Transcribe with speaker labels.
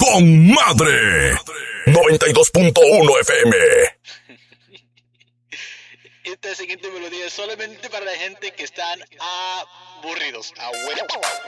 Speaker 1: con madre. 92.1 FM.
Speaker 2: Esta siguiente melodía es solamente para la gente que están aburridos.